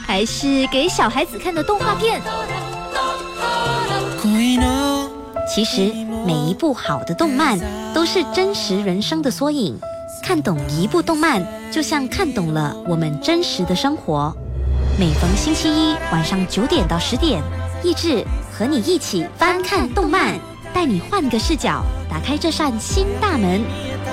还是给小孩子看的动画片？其实每一部好的动漫都是真实人生的缩影。看懂一部动漫，就像看懂了我们真实的生活。每逢星期一晚上9点到10点，益智和你一起翻看动漫，带你换个视角，打开这扇新大门。